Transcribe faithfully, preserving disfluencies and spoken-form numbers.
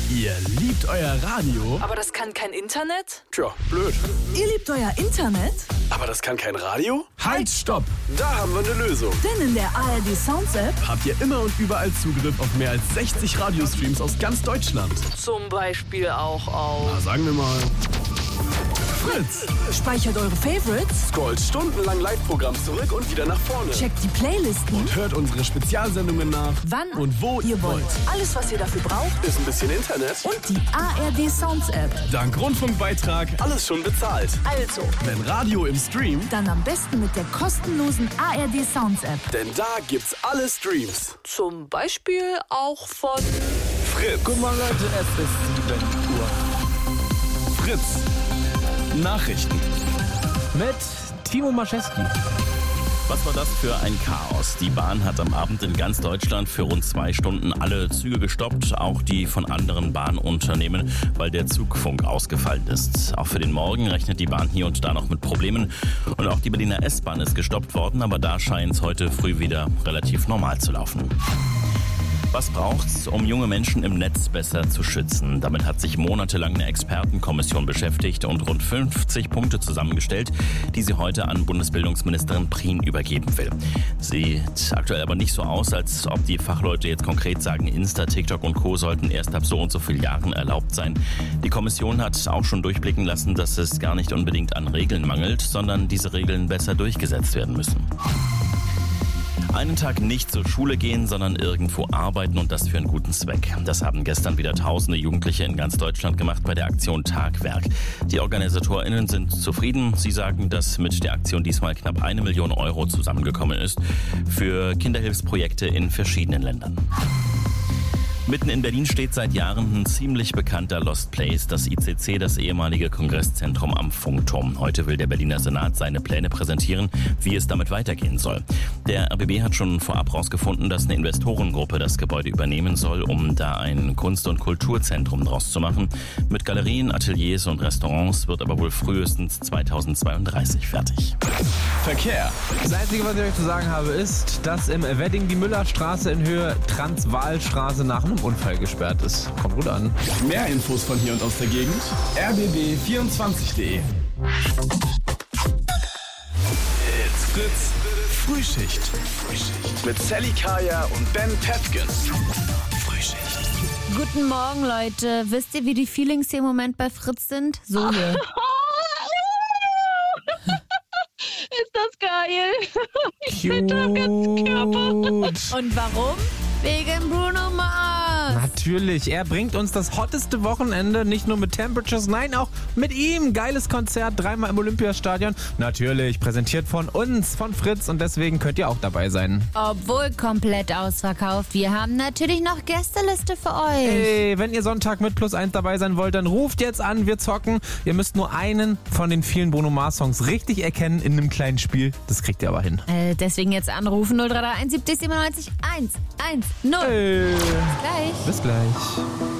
Ihr liebt euer Radio? Aber das kann kein Internet? Tja, blöd. Ihr liebt euer Internet? Aber das kann kein Radio? Halt, stopp! Da haben wir eine Lösung. Denn in der A R D Sounds App Habt ihr immer und überall Zugriff auf mehr als sechzig Radiostreams aus ganz Deutschland. zum Beispiel auch auf Na, sagen wir mal Fritz. speichert eure Favorites, Scrollt stundenlang Live-Programm zurück und wieder nach vorne. checkt die Playlisten, Und hört unsere Spezialsendungen nach, wann und wo ihr wollt. Alles, was ihr dafür braucht Ist ein bisschen Internet. und die A R D Sounds App. Dank Rundfunkbeitrag alles schon bezahlt. Also, Wenn Radio im Stream, dann am besten mit der kostenlosen A R D Sounds App. denn da gibt's alle Streams. Zum Beispiel auch von Fritz. Guten Morgen, Leute, es ist sieben Uhr. Fritz. Nachrichten. Mit Timo Maschewski. Was war das für ein Chaos? Die Bahn hat am Abend in ganz Deutschland für rund zwei Stunden alle Züge gestoppt, auch die von anderen Bahnunternehmen, weil der Zugfunk ausgefallen ist. Auch für den Morgen rechnet die Bahn hier und da noch mit Problemen. Und auch die Berliner S-Bahn ist gestoppt worden, aber da scheint es heute früh wieder relativ normal zu laufen. Was braucht's, um junge Menschen im Netz besser zu schützen? Damit hat sich monatelang eine Expertenkommission beschäftigt und rund fünfzig Punkte zusammengestellt, die sie heute an Bundesbildungsministerin Prien übergeben will. Sieht aktuell aber nicht so aus, als ob die Fachleute jetzt konkret sagen, Insta, TikTok und Co. sollten erst ab so und so vielen Jahren erlaubt sein. Die Kommission hat auch schon durchblicken lassen, dass es gar nicht unbedingt an Regeln mangelt, sondern diese Regeln besser durchgesetzt werden müssen. Einen Tag nicht zur Schule gehen, sondern irgendwo arbeiten und das für einen guten Zweck. Das haben gestern wieder tausende Jugendliche in ganz Deutschland gemacht bei der Aktion Tagwerk. Die OrganisatorInnen sind zufrieden. Sie sagen, dass mit der Aktion diesmal knapp eine Million Euro zusammengekommen ist für Kinderhilfsprojekte in verschiedenen Ländern. Mitten in Berlin steht seit Jahren ein ziemlich bekannter Lost Place, das I C C, das ehemalige Kongresszentrum am Funkturm. Heute will der Berliner Senat seine Pläne präsentieren, wie es damit weitergehen soll. Der R B B hat schon vorab herausgefunden, dass eine Investorengruppe das Gebäude übernehmen soll, um da ein Kunst- und Kulturzentrum draus zu machen. Mit Galerien, Ateliers und Restaurants wird aber wohl frühestens zweitausendzweiunddreißig fertig. Verkehr. Das Einzige, was ich euch zu sagen habe, ist, dass im Wedding die Müllerstraße in Höhe Transvaalstraße nach einem Unfall gesperrt ist. Kommt gut an. Mehr Infos von hier und aus der Gegend. r b b vierundzwanzig punkt de. It's Fritz. Frühschicht. Frühschicht. Mit Sally Kaya und Ben Pefken. Frühschicht. Guten Morgen, Leute. Wisst ihr, wie die Feelings hier im Moment bei Fritz sind? So hier. Ist das geil? Ich Cute. bin am ganzen Körper. Und warum? Wegen Bruno Mars. Natürlich, er bringt uns das hotteste Wochenende, nicht nur mit Temperatures, nein, auch mit ihm. Geiles Konzert, dreimal im Olympiastadion. Natürlich, präsentiert von uns, von Fritz, und deswegen könnt ihr auch dabei sein. Obwohl komplett ausverkauft. Wir haben natürlich noch Gästeliste für euch. Ey, wenn ihr Sonntag mit Plus eins dabei sein wollt, dann ruft jetzt an, wir zocken. Ihr müsst nur einen von den vielen Bruno Mars Songs richtig erkennen in einem kleinen Spiel. Das kriegt ihr aber hin. Äh, deswegen jetzt anrufen null drei drei eins siebzig siebenundneunzig eins eins null. Ey. Gleich. Bis gleich.